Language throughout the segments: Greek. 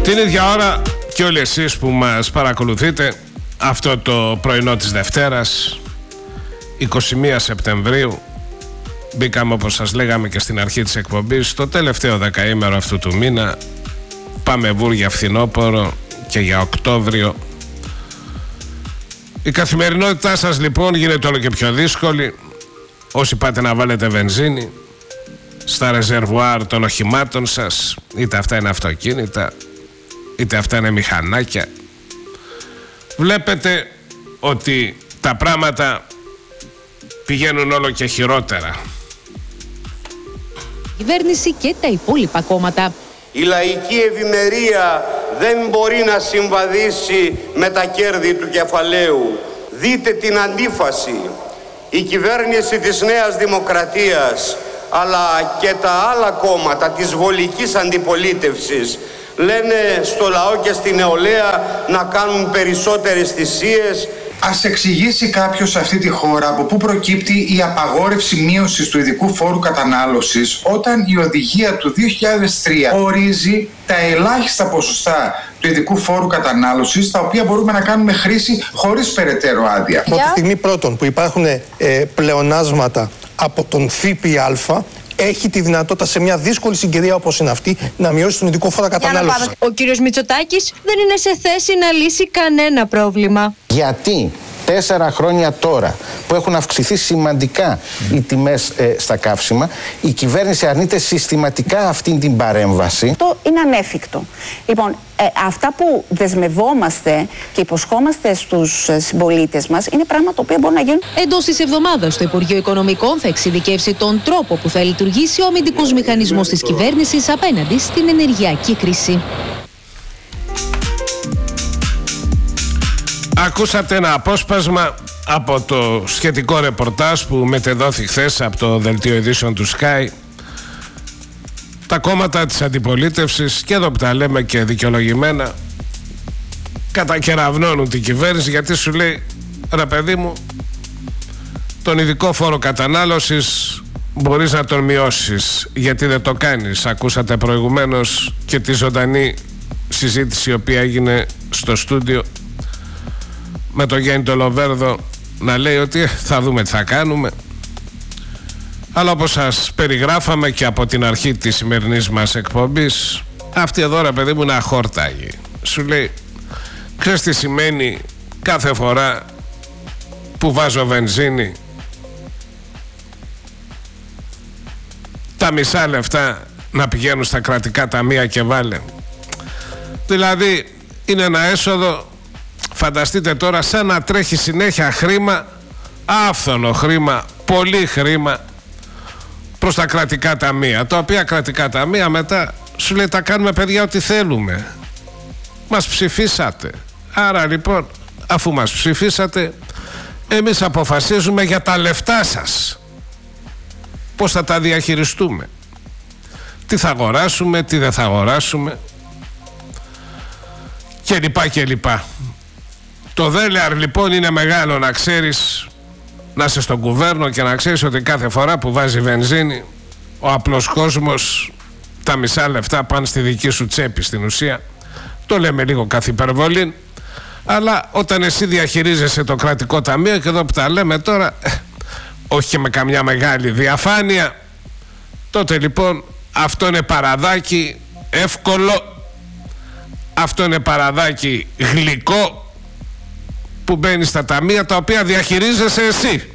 Την ίδια ώρα και όλοι εσείς που μας παρακολουθείτε αυτό το πρωινό της Δευτέρας 21 Σεπτεμβρίου, μπήκαμε όπως σας λέγαμε και στην αρχή της εκπομπής το τελευταίο δεκαήμερο αυτού του μήνα. Πάμε βούρ φθινόπωρο και για Οκτώβριο. Η καθημερινότητά σας λοιπόν γίνεται όλο και πιο δύσκολη. Όσοι πάτε να βάλετε βενζίνη στα ρεζερβουάρ των οχημάτων σας, είτε αυτά είναι αυτοκίνητα είτε αυτά είναι μηχανάκια, βλέπετε ότι τα πράγματα πηγαίνουν όλο και χειρότερα. Η κυβέρνηση και τα υπόλοιπα κόμματα. Η λαϊκή ευημερία δεν μπορεί να συμβαδίσει με τα κέρδη του κεφαλαίου. Δείτε την αντίφαση. Η κυβέρνηση της Νέας Δημοκρατίας αλλά και τα άλλα κόμματα της βολικής αντιπολίτευσης λένε στο λαό και στην νεολαία να κάνουν περισσότερες θυσίες. Ας εξηγήσει κάποιος σε αυτή τη χώρα από πού προκύπτει η απαγόρευση μείωσης του ειδικού φόρου κατανάλωσης όταν η οδηγία του 2003 ορίζει τα ελάχιστα ποσοστά του ειδικού φόρου κατανάλωσης τα οποία μπορούμε να κάνουμε χρήση χωρίς περαιτέρω άδεια. Από τη στιγμή πρώτον που υπάρχουν πλεονάσματα από τον ΦΠΑ, έχει τη δυνατότητα σε μια δύσκολη συγκυρία όπως είναι αυτή να μειώσει τον ειδικό φόρο κατανάλωσης. Ο κύριος Μητσοτάκης δεν είναι σε θέση να λύσει κανένα πρόβλημα. Γιατί 4 χρόνια τώρα που έχουν αυξηθεί σημαντικά οι τιμές στα καύσιμα, η κυβέρνηση αρνείται συστηματικά αυτή την παρέμβαση. Αυτό είναι ανέφικτο. Λοιπόν, αυτά που δεσμευόμαστε και υποσχόμαστε στους συμπολίτες μας είναι πράγματα τα οποία μπορούν να γίνουν. Εντός της εβδομάδας το Υπουργείο Οικονομικών θα εξειδικεύσει τον τρόπο που θα λειτουργήσει ο αμυντικός μηχανισμός της κυβέρνησης απέναντι στην ενεργειακή κρίση. Ακούσατε ένα απόσπασμα από το σχετικό ρεπορτάζ που μετεδόθη χθες από το δελτίο ειδήσεων του Sky. Τα κόμματα της αντιπολίτευσης, και εδώ που τα λέμε και δικαιολογημένα, κατακεραυνώνουν την κυβέρνηση γιατί σου λέει, ρε παιδί μου, τον ειδικό φόρο κατανάλωσης μπορείς να τον μειώσεις, γιατί δεν το κάνεις. Ακούσατε προηγουμένως και τη ζωντανή συζήτηση η οποία έγινε στο στούντιο με τον Γιάννη τον Λοβέρδο να λέει ότι θα δούμε τι θα κάνουμε. Αλλά όπως σας περιγράφαμε και από την αρχή της σημερινής μας εκπομπής, αυτή εδώ ρε παιδί μου είναι αχόρταγη. Σου λέει, ξέρεις τι σημαίνει κάθε φορά που βάζω βενζίνη τα μισά λεφτά να πηγαίνουν στα κρατικά ταμεία και βάλε. Δηλαδή είναι ένα έσοδο, φανταστείτε τώρα, σαν να τρέχει συνέχεια χρήμα, άφθονο χρήμα, πολύ χρήμα προς τα κρατικά ταμεία, τα οποία κρατικά ταμεία μετά σου λέει τα κάνουμε παιδιά ό,τι θέλουμε. Μας ψηφίσατε. Άρα λοιπόν, αφού μας ψηφίσατε, εμείς αποφασίζουμε για τα λεφτά σας. Πώς θα τα διαχειριστούμε, τι θα αγοράσουμε, τι δεν θα αγοράσουμε και λοιπά και λοιπά. Το δέλεαρ λοιπόν είναι μεγάλο, να ξέρεις, να είσαι στον κουβέρνο και να ξέρεις ότι κάθε φορά που βάζει βενζίνη ο απλός κόσμος τα μισά λεφτά πάνε στη δική σου τσέπη στην ουσία. Το λέμε λίγο καθ' υπερβολή, αλλά όταν εσύ διαχειρίζεσαι το κρατικό ταμείο, και εδώ που τα λέμε τώρα, όχι και με καμιά μεγάλη διαφάνεια, τότε λοιπόν αυτό είναι παραδάκι εύκολο, αυτό είναι παραδάκι γλυκό που μπαίνει στα ταμεία τα οποία διαχειρίζεσαι εσύ.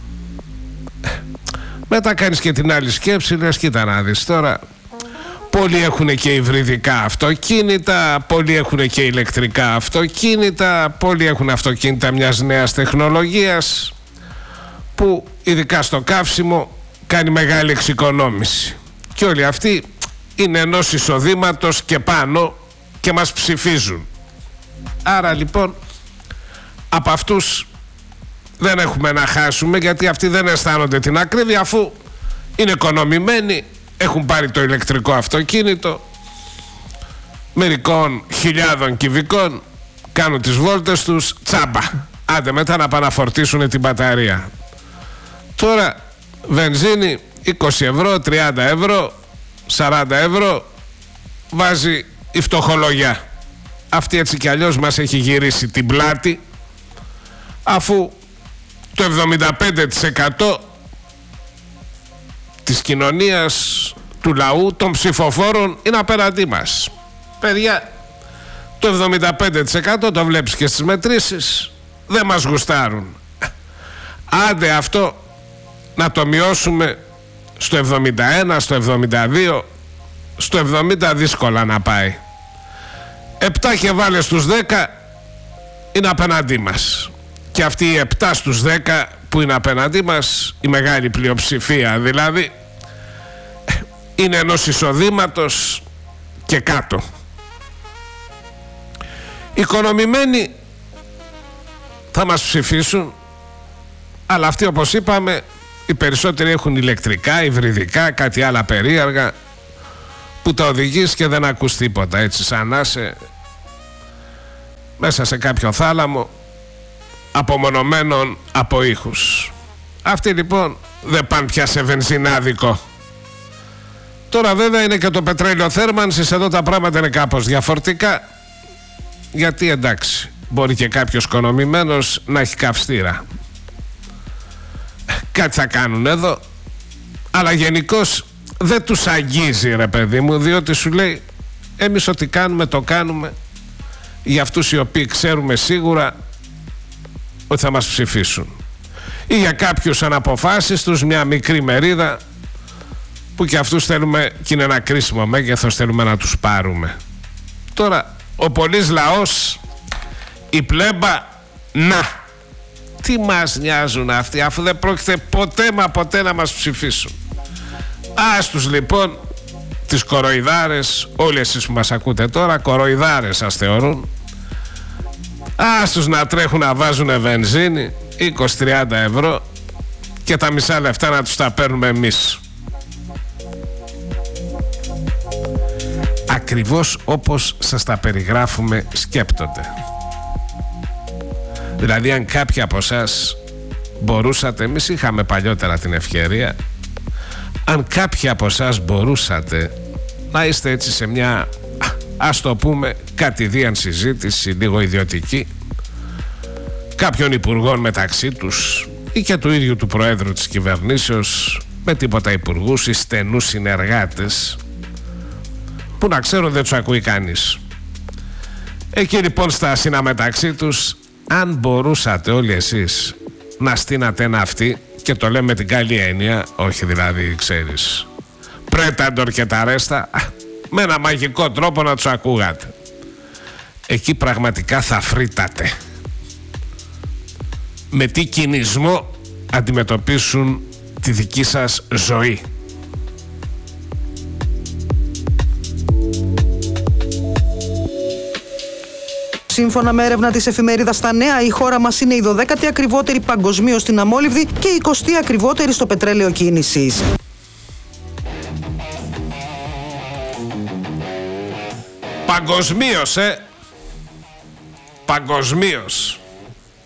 Μετά κάνεις και την άλλη σκέψη, λες κοίτα να δεις τώρα, πολλοί έχουν και υβριδικά αυτοκίνητα, πολλοί έχουν και ηλεκτρικά αυτοκίνητα, πολλοί έχουν αυτοκίνητα μιας νέας τεχνολογίας που ειδικά στο καύσιμο κάνει μεγάλη εξοικονόμηση, και όλοι αυτοί είναι ενός εισοδήματος και πάνω και μας ψηφίζουν. Άρα λοιπόν από αυτούς δεν έχουμε να χάσουμε, γιατί αυτοί δεν αισθάνονται την ακρίβεια, αφού είναι οικονομημένοι, έχουν πάρει το ηλεκτρικό αυτοκίνητο μερικών χιλιάδων κυβικών, κάνουν τις βόλτες τους τσάμπα, άντε μετά να πάνε να φορτίσουν την μπαταρία. Τώρα βενζίνη 20 ευρώ, 30 ευρώ, 40 ευρώ βάζει η φτωχολογιά. Αυτή έτσι κι αλλιώς μας έχει γυρίσει την πλάτη, αφού το 75% της κοινωνίας, του λαού, των ψηφοφόρων είναι απέναντί μας. Παιδιά, το 75% το βλέπεις και στις μετρήσεις, δεν μας γουστάρουν. Άντε αυτό να το μειώσουμε στο 71, στο 72, στο 70 δύσκολα να πάει. 7 και βάλε στους 10 είναι απέναντί μας. Και αυτοί οι 7 στους 10 που είναι απέναντί μας, η μεγάλη πλειοψηφία δηλαδή, είναι ενός εισοδήματος και κάτω. Οι οικονομημένοι θα μας ψηφίσουν, αλλά αυτοί, όπως είπαμε, οι περισσότεροι έχουν ηλεκτρικά, υβριδικά, κάτι άλλα περίεργα που τα οδηγείς και δεν ακούς τίποτα, έτσι σαν να είσαι μέσα σε κάποιο θάλαμο απομονωμένων από ήχους. Αυτοί λοιπόν δεν πάνε πια σε βενζινάδικο. Τώρα βέβαια είναι και το πετρέλαιο θέρμανσης, εδώ τα πράγματα είναι κάπως διαφορετικά, γιατί εντάξει, μπορεί και κάποιος οικονομημένος να έχει καυστήρα. Κάτι θα κάνουν εδώ, αλλά γενικώς δεν τους αγγίζει, ρε παιδί μου, διότι σου λέει εμείς ό,τι κάνουμε το κάνουμε για αυτούς οι οποίοι ξέρουμε σίγουρα ότι θα μας ψηφίσουν, ή για κάποιους αναποφάσιστους, μια μικρή μερίδα που και αυτούς θέλουμε και είναι ένα κρίσιμο μέγεθος, θέλουμε να τους πάρουμε. Τώρα ο πολύς λαός, η πλέμπα, να τι μας νοιάζουν αυτοί, αφού δεν πρόκειται ποτέ μα ποτέ να μας ψηφίσουν. Άστους λοιπόν τις κοροϊδάρες, όλοι εσείς που μας ακούτε τώρα, κοροϊδάρες σας θεωρούν. Άστους να τρέχουν να βάζουν βενζίνη 20-30 ευρώ και τα μισά λεφτά να τους τα παίρνουμε εμείς. Ακριβώς όπως σας τα περιγράφουμε σκέπτονται. Δηλαδή αν κάποιοι από εσάς μπορούσατε, εμείς είχαμε παλιότερα την ευκαιρία, αν κάποιοι από εσάς μπορούσατε να είστε έτσι σε μια, ας το πούμε, κατηδίαν συζήτηση, λίγο ιδιωτική, κάποιων υπουργών μεταξύ τους ή και του ίδιου του Προέδρου της κυβερνήσεως, με τίποτα υπουργούς ή στενούς συνεργάτες που να ξέρω δεν τους ακούει κανείς. Εκεί λοιπόν στα συναμεταξύ τους, αν μπορούσατε όλοι εσείς να στείνατε ένα αυτή, και το λέμε με την καλή έννοια, όχι δηλαδή ξέρεις πρέταντορ και τα ρέστα, με ένα μαγικό τρόπο να τους ακούγατε, εκεί πραγματικά θα φρύτατε με τι κινησμό αντιμετωπίσουν τη δική σας ζωή. Σύμφωνα με έρευνα της εφημερίδας Τα Νέα, η χώρα μας είναι η 12η ακριβότερη παγκοσμίως στην αμόλυβδη και η 20η ακριβότερη στο πετρέλαιο κίνησης. Παγκοσμίως, παγκοσμίως.